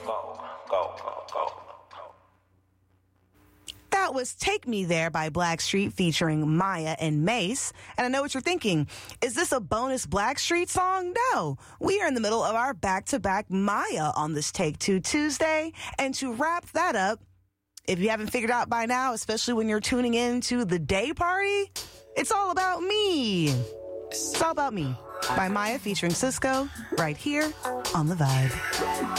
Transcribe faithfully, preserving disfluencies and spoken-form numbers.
go, go, go, go. That was Take Me There by Blackstreet featuring Maya and Mace. And I know what you're thinking. Is this a bonus Blackstreet song? No. We are in the middle of our back-to-back Maya on this Take Two Tuesday. And to wrap that up, if you haven't figured out by now, especially when you're tuning in to the day party, it's all about me. It's all about me by Maya featuring Cisco right here on The Vibe.